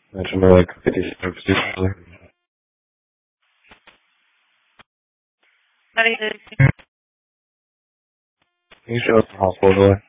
Начну like 50. 你说好过了。